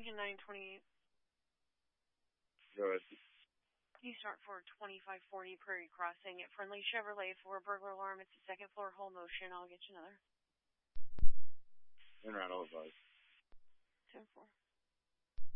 Lincoln 928. Go ahead. You start for 2540 Prairie Crossing at Friendly Chevrolet for a burglar alarm. It's a second floor whole motion. I'll get you another. In round 05. 10-4.